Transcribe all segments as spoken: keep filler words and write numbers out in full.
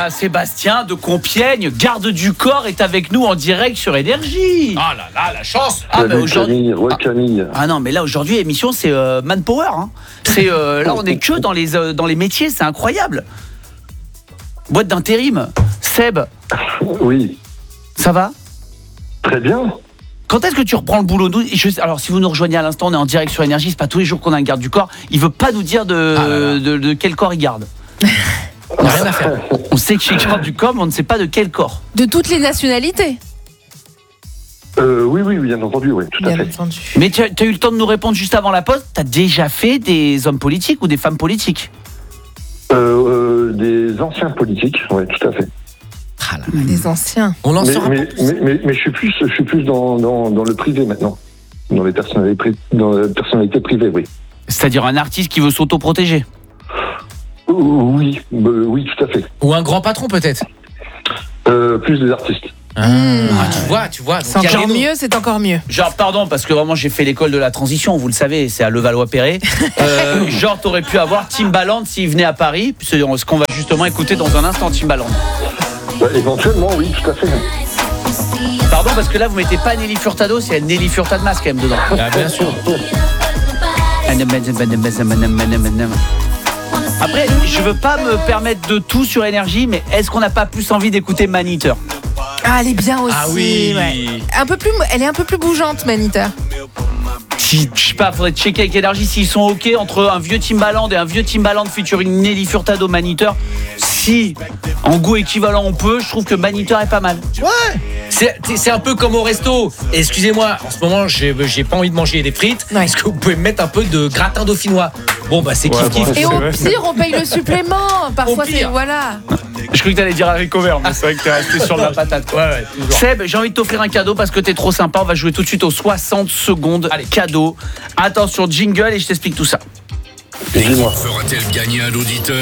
voilà, Sébastien de Compiègne, garde du corps, est avec nous en direct sur Énergie. Ah là là, la chance. Ah, bah aujourd'hui. Ouais, Camille. Ah, ah non, mais là aujourd'hui, l'émission, c'est euh, Manpower. Hein. C'est, euh, là, on est que dans les, euh, dans les métiers, c'est incroyable. Boîte d'intérim. Seb. Oui. Ça va ? Très bien. Quand est-ce que tu reprends le boulot ? Je, alors, si vous nous rejoignez à l'instant, on est en direct sur Énergie. C'est pas tous les jours qu'on a un garde du corps. Il veut pas nous dire de, ah là là. de, de quel corps il garde. On n'a rien à faire. On sait qu'il garde du corps, mais on ne sait pas de quel corps. De toutes les nationalités. Euh, oui, oui, bien entendu, oui, tout Bien à fait. entendu. Mais tu as, tu as eu le temps de nous répondre juste avant la pause. Tu as déjà fait des hommes politiques ou des femmes politiques ? Euh, euh, des anciens politiques, oui, tout à fait. Ah là. Des anciens. On en Mais, sort. mais, mais, mais, mais je suis plus, je suis plus dans, dans, dans le privé maintenant. Dans les personnalités, dans la personnalité privée, oui. C'est-à-dire un artiste qui veut s'autoprotéger. Euh, Oui, euh, oui, tout à fait. Ou un grand patron peut-être. Euh, plus des artistes. Ah, tu vois, tu vois. donc C'est il y a encore des noms. mieux, c'est encore mieux. Genre, pardon, parce que vraiment, j'ai fait l'école de la transition, vous le savez, c'est à Levallois-Perret. Euh, genre, t'aurais pu avoir Timbaland s'il venait à Paris, c'est ce qu'on va justement écouter dans un instant, Timbaland. Bah, éventuellement, oui, tout à fait. Pardon, parce que là, vous mettez pas Nelly Furtado, c'est Nelly Furtadmas quand même dedans. Ah, bien sûr. Après, je veux pas me permettre de tout sur Énergie, mais est-ce qu'on n'a pas plus envie d'écouter Maniteur ? Ah, elle est bien aussi. Ah oui. Ouais. Un peu plus, elle est un peu plus bougeante, Maniteur. Si, je sais pas, faudrait checker avec Énergie s'ils sont ok entre un vieux Timbaland et un vieux Timbaland featuring Nelly Furtado Maniteur. Si en goût équivalent on peut, je trouve que Maniteur est pas mal. Ouais. C'est, c'est un peu comme au resto. Et excusez-moi, en ce moment, j'ai, j'ai pas envie de manger des frites. Ouais. Est-ce que vous pouvez me mettre un peu de gratin dauphinois ? Bon, bah, c'est kiff Ouais, kiff. bon, Et au pire, on paye le supplément. Parfois, Au pire. c'est voilà. Je crois que t'allais dire haricot vert, mais c'est vrai que t'es resté sur la patate. Ouais, ouais, toujours. Seb, j'ai envie de t'offrir un cadeau parce que t'es trop sympa. On va jouer tout de suite aux soixante secondes. Allez. Cadeau. Attention, jingle et je t'explique tout ça. Dis-moi. Fera-t-elle gagner un auditeur ?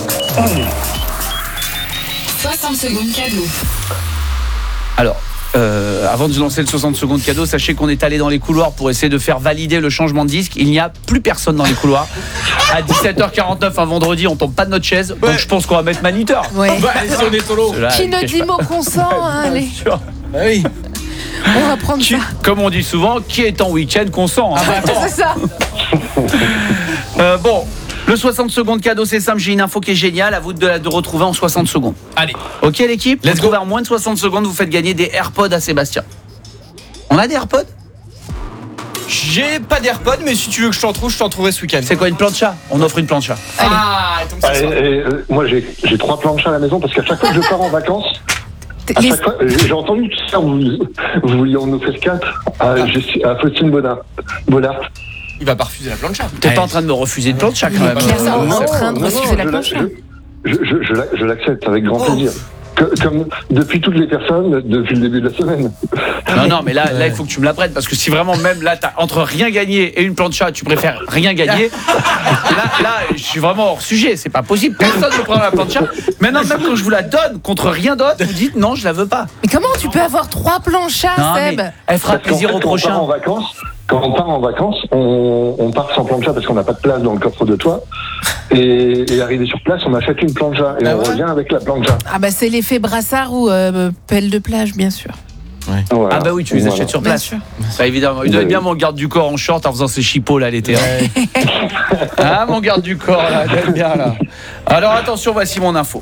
soixante secondes cadeau. Alors, euh, avant de lancer le soixante secondes cadeau, sachez qu'on est allé dans les couloirs pour essayer de faire valider le changement de disque. Il n'y a plus personne dans les couloirs. À dix-sept heures quarante-neuf un vendredi, on tombe pas de notre chaise. Ouais. Donc je pense qu'on va mettre Maniteur. Ouais. Bah, si on est solo. Là, Qui il ne cache dit pas. mot consent, hein, allez. Sûr. Bah oui. On va prendre Qui- ça. comme on dit souvent, qui est en week-end consent. hein. Ah bah, attends. C'est ça. Euh, bon, le soixante secondes cadeau, c'est simple. J'ai une info qui est géniale. À vous de, de retrouver en soixante secondes. Allez. Ok, l'équipe, Let's vous trouvez go. en moins de soixante secondes, vous faites gagner des AirPods à Sébastien. On a des AirPods ? J'ai pas d'AirPod, mais si tu veux que je t'en trouve, je t'en trouverai ce week-end. C'est quoi une plancha ? On offre une plancha. Ah, donc Ah, ça et- sort. et, euh, moi, j'ai, j'ai trois planches à la maison parce qu'à chaque fois que je pars en vacances, à Les- chaque fois, j'ai entendu tout ça, vous, vous vouliez en offrir quatre à, Jessi- à Faustine Bollard. Bollard. Il va pas refuser la plancha. T'es Ouais. pas en train de me refuser une plancha quand Il est même. clairement en train de non, refuser la je, planche. je, je, je, je l'ac- je l'accepte avec grand Oh. plaisir. Que- comme depuis toutes les personnes depuis le début de la semaine. Non, non, mais là, là, il faut que tu me la prêtes parce que si vraiment, même là, t'as entre rien gagné et une plancha, tu préfères rien gagner. Là, là, je suis vraiment hors sujet. C'est pas possible. Personne ne prend la plancha. Maintenant, même quand je vous la donne contre rien d'autre, vous dites non, je la veux pas. Mais comment tu peux avoir trois planchas, Non, Seb? mais elle fera Parce qu'en plaisir fait, au quand on part prochain. en vacances, quand on part en vacances, on, on part sans plancha parce qu'on n'a pas de place dans le coffre de toit. Et, et arrivé sur place, on achète une plancha et Bah on ouais. revient avec la plancha. Ah bah c'est l'effet brassard ou euh, pelle de plage, bien sûr. Voilà. Ah bah oui, tu les Voilà. achètes sur Bien place. sûr. Bah évidemment. Il doit être bien mon garde du corps en short en faisant ses chipots là l'été. hein. Ah mon garde du corps là, il doit être bien là. Alors attention, voici mon info.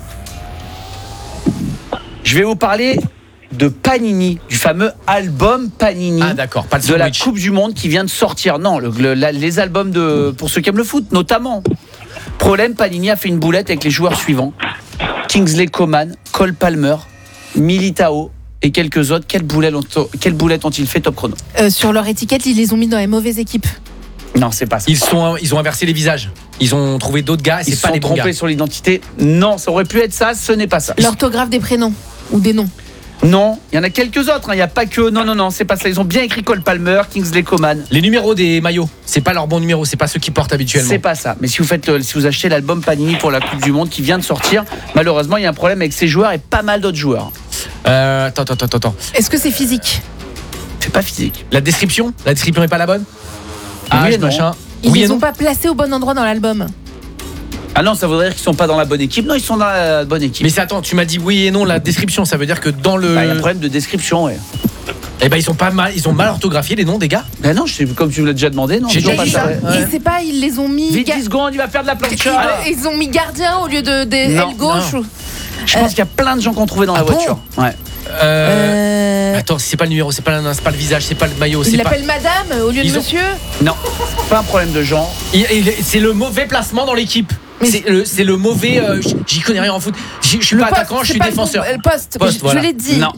Je vais vous parler de Panini, du fameux album Panini. Ah, d'accord, pas le de la sandwich. Coupe du Monde qui vient de sortir. Non, le- le- la- les albums de pour ceux qui aiment le foot notamment. Problème, Panini a fait une boulette avec les joueurs suivants. Kingsley Coman, Cole Palmer, Militao et quelques autres. Quelle boulette, ont, quelle boulette ont-ils fait, top chrono? Euh, sur leur étiquette, ils les ont mis dans les mauvaises équipes. Non, c'est pas ça. Ils, sont, ils ont inversé les visages. Ils ont trouvé d'autres gars et Ils c'est se pas sont les bons gars. trompés sur l'identité. Non, ça aurait pu être ça, ce n'est pas ça. L'orthographe des prénoms ou des noms. Non, il y en a quelques autres, hein. Il n'y a pas que... Non, non, non, c'est pas ça. Ils ont bien écrit Cole Palmer, Kingsley Coman. Les numéros des maillots, c'est pas leur bon numéro, c'est pas ceux qu'ils portent habituellement. C'est pas ça. Mais si vous faites, le- si vous achetez l'album Panini pour la Coupe du Monde qui vient de sortir, malheureusement, il y a un problème avec ces joueurs et pas mal d'autres joueurs. Euh, attends, attends, attends, attends. Est-ce que c'est physique? C'est pas physique. La description La description est pas la bonne. Oui et Âge, non. machin. Ils Oui et les ont non. pas placés au bon endroit dans l'album. Ah non, ça voudrait dire qu'ils sont pas dans la bonne équipe. Non, ils sont dans la bonne équipe. Mais c'est, attends, tu m'as dit oui et non la description, ça veut dire que dans le. Bah, il y a un problème de description, ouais. Eh ben ils sont pas mal, ils ont mal orthographié les noms des gars. Ben non, je sais, comme tu me l'as déjà demandé, non. J'ai toujours déjà pas dit ça. ça. Et c'est pas, ils les ont mis. Vite ga- dix secondes, il va faire de la plancha. Ils, ils ont mis gardien au lieu de des Non, ailes gauche. Ou... Je pense qu'il y a plein de gens qu'on trouvait dans Ah la bon voiture. Ouais. Euh... Euh, Attends, c'est pas le numéro, c'est pas le, c'est pas le visage, c'est pas le maillot, il c'est pas. l'appelle madame au lieu Ils de ont- monsieur. Non, pas un problème de genre. Il- il- c'est le mauvais placement dans l'équipe. Mais- C'est le, c'est le mauvais. euh, j- j'y connais rien en foot. J'y- Je suis Le pas poste, attaquant, je c'est suis pas le défenseur. bon- Le poste, Poste, je, voilà. je l'ai dit. Non.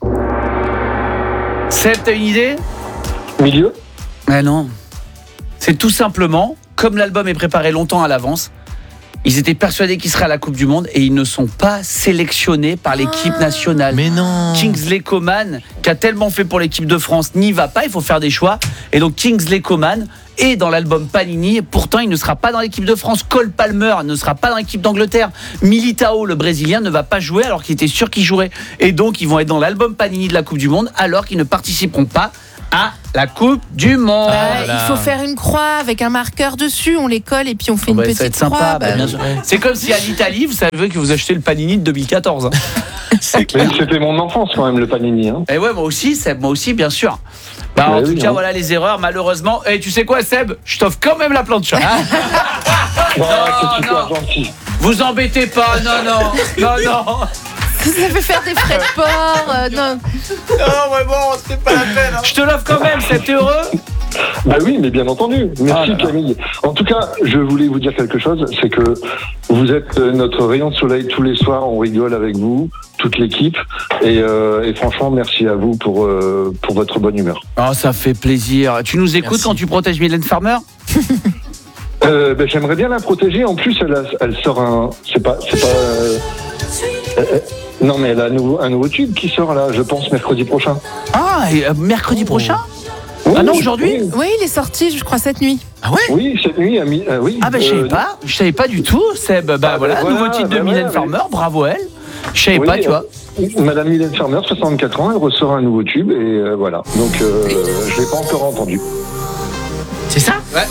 Seb, t'as une idée? Milieu. Mais non. C'est tout simplement, comme l'album est préparé longtemps à l'avance, ils étaient persuadés qu'ils seraient à la Coupe du Monde et ils ne sont pas sélectionnés par l'équipe Ah. nationale. Mais non. Kingsley Coman, qui a tellement fait pour l'équipe de France, n'y va pas, il faut faire des choix. Et donc Kingsley Coman est dans l'album Panini, et pourtant il ne sera pas dans l'équipe de France. Cole Palmer ne sera pas dans l'équipe d'Angleterre. Militao, le Brésilien, ne va pas jouer alors qu'il était sûr qu'il jouerait. Et donc ils vont être dans l'album Panini de la Coupe du Monde alors qu'ils ne participeront pas à la Coupe du Monde. Euh, là là. il faut faire une croix avec un marqueur dessus, on les colle et puis on fait Oh une bah, petite ça va être sympa, croix. bah, bah, bien sûr. C'est comme si à l'Italie, vous savez que vous achetez le Panini de deux mille quatorze. Hein. C'est Mais clair. c'était mon enfance quand même, le Panini. Hein. Et ouais, moi aussi, Seb, moi aussi, bien sûr. Bah, Bah en oui, tout cas, hein. voilà les erreurs, malheureusement. Et tu sais quoi, Seb? Je t'offre quand même la plancha. Ah, c'est super non. gentil. Vous embêtez pas, non, non, non, non. Ça fait faire des frais de port. euh, non. Non, ouais, bon, c'est pas la peine. Hein. Je te l'offre quand même, Seb, t'es heureux? Bah oui, mais bien entendu. Ah Merci là là. Camille. En tout cas, je voulais vous dire quelque chose, c'est que vous êtes euh, notre rayon de soleil tous les soirs, on rigole avec vous, toute l'équipe, et, euh, et franchement, merci à vous pour, euh, pour votre bonne humeur. Oh, ça fait plaisir. Tu nous écoutes Merci. quand tu protèges Mylène Farmer? Euh, ben, j'aimerais bien la protéger, en plus elle, a- elle sort un... C'est pas... C'est pas euh, euh, euh, non mais elle a un nouveau, un nouveau tube qui sort là, je pense, mercredi prochain. Ah, et, euh, mercredi prochain? Oui, Ah non, aujourd'hui? oui, Oui, il est sorti, je crois, cette nuit. Ah ouais. oui, cette nuit, à mi- euh, oui. Ah, bah, je savais Euh, pas. Je savais pas du tout, Seb. Bah, bah, voilà, voilà, nouveau titre de bah, Mylène voilà, Farmer, bravo elle. Je savais oui, pas, tu vois. euh, Madame Mylène Farmer, soixante-quatre ans, elle ressort un nouveau tube et euh, voilà. Donc euh, je l'ai pas encore entendu. C'est ça. Ouais,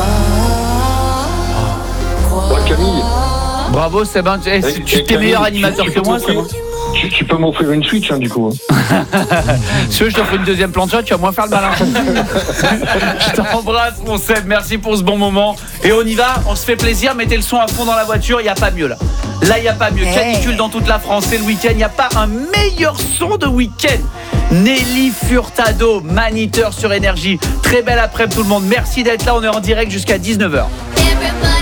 Camille, Bravo, Seb. hein. Eh, Et- tu et es Camille, meilleur tu- animateur tu que peux moi, m'offrir- Seb. tu, tu peux m'offrir une Switch hein, du coup. hein. Si tu veux, je t'offre une deuxième plancha, tu vas moins faire le malin. Je t'embrasse, mon Seb. Merci pour ce bon moment. Et on y va, on se fait plaisir. Mettez le son à fond dans la voiture. Il n'y a pas mieux là. Là, il n'y a pas mieux. Hey. Canicule dans toute la France. C'est le week-end. Il n'y a pas un meilleur son de week-end. Nelly Furtado, Maniteur sur Énergie. Très belle après-midi, tout le monde. Merci d'être là. On est en direct jusqu'à dix-neuf heures.